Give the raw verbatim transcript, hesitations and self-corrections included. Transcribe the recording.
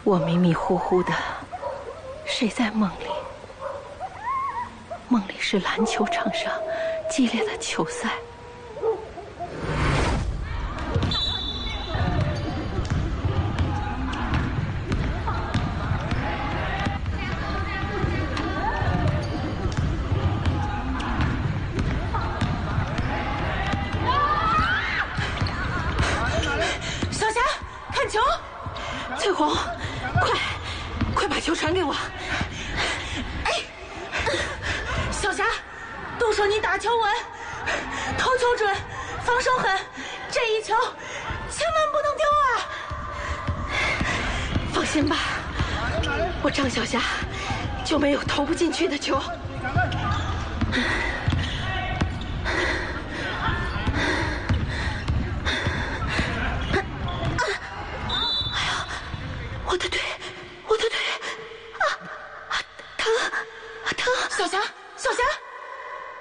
我迷迷糊糊的睡在梦里，梦里是篮球场上激烈的球赛。 小霞，看球！ 翠红，快，快把球传给我！ 哎，小霞，都说你打球稳，投球准，防守狠，这一球千万不能丢啊！ 放心吧，我张小霞就没有投不进去的球。我的腿，我的腿，啊啊，疼，啊疼！ 小霞，小霞。